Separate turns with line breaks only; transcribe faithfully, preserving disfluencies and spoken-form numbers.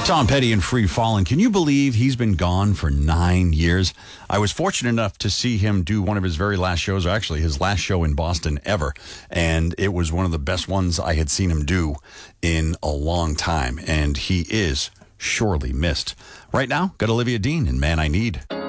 Tom Petty and Free Fallin'. Can you believe he's been gone for nine years? I was fortunate enough to see him do one of his very last shows, or actually his last show in Boston ever. And it was one of the best ones I had seen him do in a long time. And he is surely missed. Right now, got Olivia Dean and Man I Need.